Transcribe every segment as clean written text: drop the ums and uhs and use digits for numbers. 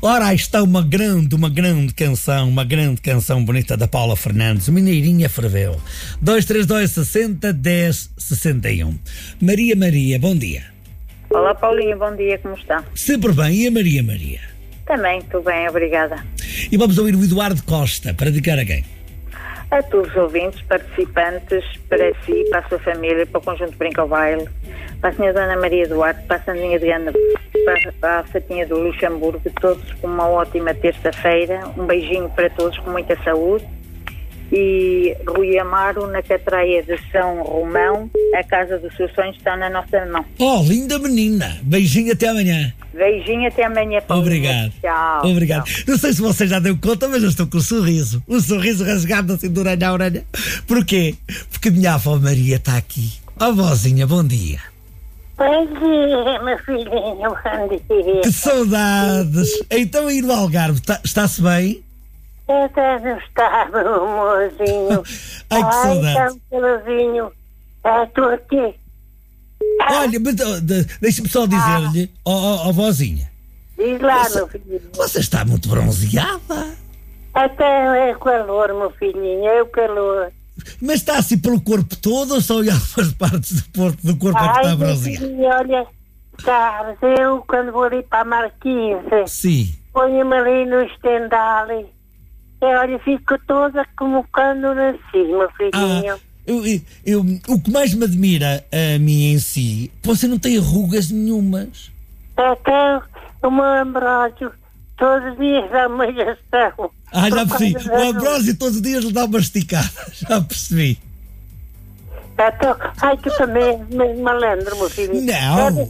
Ora, aí está uma grande canção bonita da Paula Fernandes, Mineirinha Ferveu. 232 60 10 61. Maria, bom dia. Olá Paulinho, bom dia, como está? Sempre bem, e a Maria? Também, estou bem, obrigada. E vamos ouvir o Eduardo Costa, para dedicar a quem? A todos os ouvintes, participantes, para si, para a sua família, para o Conjunto Brinca ao Baile, para a senhora Dona Maria Duarte, para a Sandrinha de Gana, para a Fatinha do Luxemburgo, todos com uma ótima terça-feira. Um beijinho para todos, com muita saúde. E Rui Amaro, na Catraia de São Romão, a casa dos seus sonhos está na nossa mão. Oh, linda menina. Beijinho, até amanhã. Beijinho, até amanhã, Paulinho. Obrigado. Tchau. Obrigado. Tchau. Não sei se você já deu conta, mas eu estou com um sorriso rasgado assim de orelha a orelha. Porquê? Porque a minha avó Maria está aqui. Ó, vozinha, bom dia. Bom dia, meu filhinho, bom dia. Que saudades. Então, ir no Algarve, está-se bem? Eu até não estava, meu mozinho. Ai, que saudades. Então, Pelozinho, estou aqui. Olha, mas deixa-me só dizer-lhe, ó vozinha, Diz lá, meu filhinho. você está muito bronzeada. Até é calor, meu filhinho, é o calor. Mas está assim pelo corpo todo ou só em algumas partes do corpo é que está Meu bronzeada? filhinho, olha, sabes, eu quando vou ali para a Marquise, Sim. ponho-me ali no estendal e olha, fico toda como quando nasci, meu filhinho. O que mais me admira a mim em si, você não tem rugas nenhumas. Até o meu Ambrósio, todos os dias dá uma injeção. Já percebi. O Ambrósio todos os dias lhe dá uma esticada. Já percebi. Então, ai, tu também és malandro, meu filho. Não,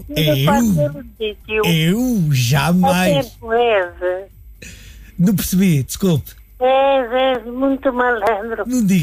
eu jamais. Tempo és. Não percebi, desculpe. És muito malandro. Não diga.